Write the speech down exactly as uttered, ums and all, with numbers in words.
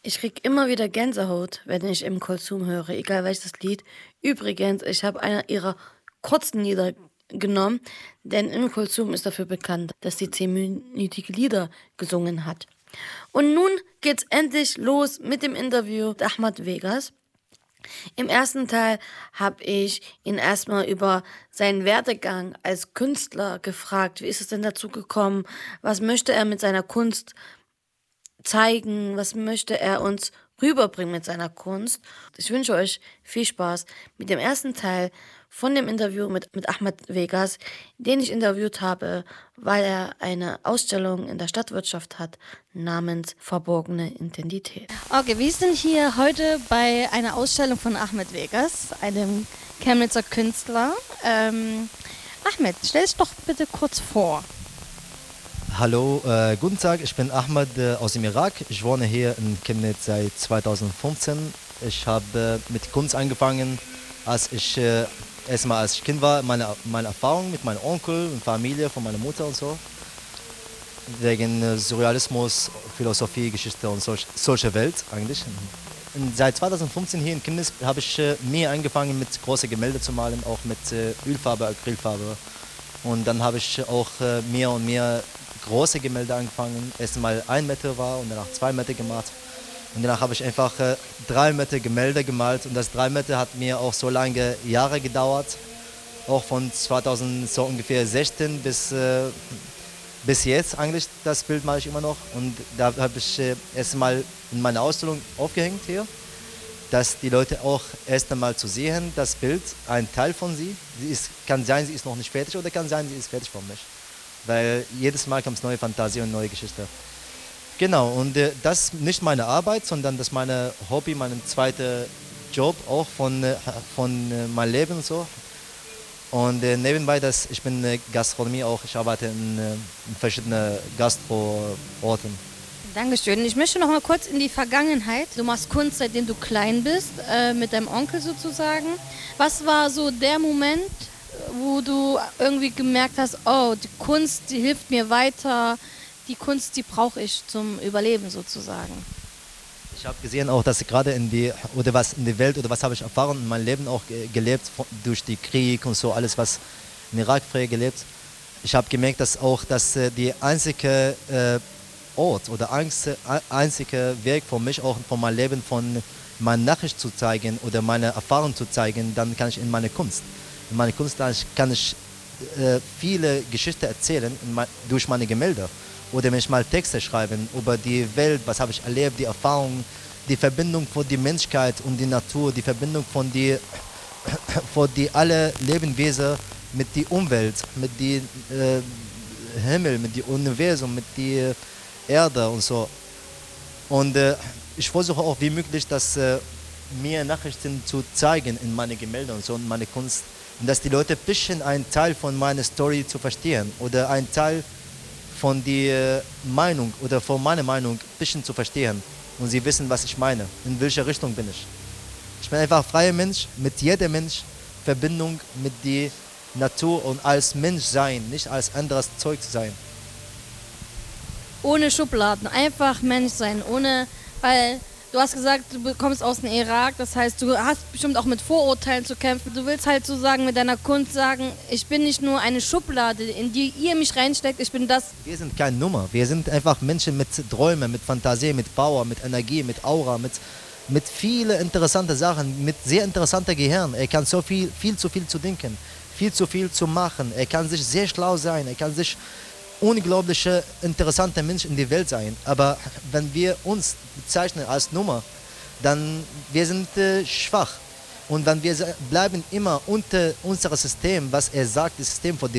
Ich krieg immer wieder Gänsehaut, wenn ich Im Kulsum höre, egal welches Lied. Übrigens, ich habe einer ihrer kurzen Lieder genommen, denn Im Kulsum ist dafür bekannt, dass sie zehnminütige Lieder gesungen hat. Und nun geht's endlich los mit dem Interview mit Ahmad Vegas. Im ersten Teil habe ich ihn erstmal über seinen Werdegang als Künstler gefragt. Wie ist es denn dazu gekommen? Was möchte er mit seiner Kunst zeigen? Was möchte er uns rüberbringen mit seiner Kunst? Ich wünsche euch viel Spaß mit dem ersten Teil von dem Interview mit, mit Ahmad Vegas, den ich interviewt habe, weil er eine Ausstellung in der Stadtwirtschaft hat namens Verborgene Intensität. Okay, wir sind hier heute bei einer Ausstellung von Ahmed Vegas, einem Chemnitzer Künstler. Ähm, Ahmed, stell dich doch bitte kurz vor. Hallo, äh, guten Tag, ich bin Ahmed äh, aus dem Irak. Ich wohne hier in Chemnitz seit zweitausendfünfzehn. Ich habe äh, mit Kunst angefangen, als ich äh, erstmal als ich Kind war, meine, meine Erfahrung mit meinem Onkel und Familie, von meiner Mutter und so. Wegen äh, Surrealismus, Philosophie, Geschichte und solch, solche Welt eigentlich. Und seit zweitausendfünfzehn hier in Chemnitz habe ich äh, mir angefangen mit großen Gemälde zu malen, auch mit äh, Ölfarbe, Acrylfarbe. Und dann habe ich auch äh, mehr und mehr große Gemälde angefangen. Erstmal ein Meter war und danach zwei Meter gemacht. Und danach habe ich einfach äh, drei Meter Gemälde gemalt. Und das drei Meter hat mir auch so lange Jahre gedauert. Auch von zweitausend so ungefähr sechzehn bis, äh, bis jetzt eigentlich. Das Bild mache ich immer noch. Und da habe ich äh, erstmal in meiner Ausstellung aufgehängt hier, dass die Leute auch erst einmal zu sehen, das Bild, ein Teil von sie. sie ist, kann sein, sie ist noch nicht fertig oder kann sein, sie ist fertig von mich. Weil jedes Mal kommt neue Fantasie und neue Geschichte. Genau, und äh, das ist nicht meine Arbeit, sondern das ist mein Hobby, mein zweiter Job auch von, äh, von äh, meinem Leben und so. Und äh, nebenbei, das, ich bin äh, Gastronomie auch, ich arbeite in, äh, in verschiedenen Gastro-Orten. Dankeschön. Ich möchte noch mal kurz in die Vergangenheit. Du machst Kunst, seitdem du klein bist, äh, mit deinem Onkel sozusagen. Was war so der Moment, wo du irgendwie gemerkt hast, oh, die Kunst, die hilft mir weiter, die Kunst, die brauche ich zum Überleben sozusagen? Ich habe gesehen auch, dass gerade in die, oder was in der Welt, oder was habe ich erfahren in meinem Leben auch ge- gelebt, von, durch den Krieg und so, alles, was im Irak früher gelebt. Ich habe gemerkt, dass auch, dass äh, die einzige äh, Ort oder einzige, einzige Weg für mich, auch von meinem Leben, von meine Nachricht zu zeigen oder meine Erfahrung zu zeigen, dann kann ich in meine Kunst. In meiner Kunst kann ich äh, viele Geschichten erzählen in mein, durch meine Gemälde. Oder manchmal Texte schreiben über die Welt, was habe ich erlebt, die Erfahrung, die Verbindung von der Menschheit und die Natur, die Verbindung von die, von die alle Lebewesen mit der Umwelt, mit dem äh, Himmel, mit dem Universum, mit der Erde und so. Und äh, ich versuche auch wie möglich, dass äh, mir Nachrichten zu zeigen in meine Gemälde und so, in meine Kunst. Und dass die Leute ein bisschen einen Teil von meiner Story zu verstehen oder einen Teil von der Meinung oder von meiner Meinung ein bisschen zu verstehen. Und sie wissen, was ich meine, in welche Richtung bin ich. Ich bin einfach ein freier Mensch, mit jedem Mensch Verbindung mit der Natur und als Mensch sein, nicht als anderes Zeug zu sein. Ohne Schubladen, einfach Mensch sein, ohne, weil du hast gesagt, du kommst aus dem Irak, das heißt, du hast bestimmt auch mit Vorurteilen zu kämpfen. Du willst halt sozusagen mit deiner Kunst sagen, ich bin nicht nur eine Schublade, in die ihr mich reinsteckt, ich bin das. Wir sind keine Nummer, wir sind einfach Menschen mit Träumen, mit Fantasie, mit Power, mit Energie, mit Aura, mit, mit vielen interessanten Sachen, mit sehr interessanter Gehirn. Er kann so viel, viel zu viel zu denken, viel zu viel zu machen. Er kann sich sehr schlau sein, er kann sich unglaubliche, interessante Mensch in die Welt sein. Aber wenn wir uns bezeichnen als Nummer, dann wir sind äh, schwach. Und wenn wir bleiben immer unter unserem System, was er sagt, das System von